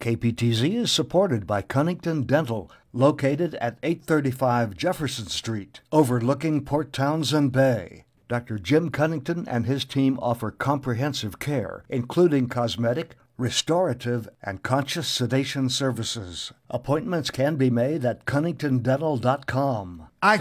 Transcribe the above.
KPTZ is supported by Cunnington Dental, located at 835 Jefferson Street, overlooking Port Townsend Bay. Dr. Jim Cunnington and his team offer comprehensive care, including cosmetic, restorative, and conscious sedation services. Appointments can be made at cunningtondental.com.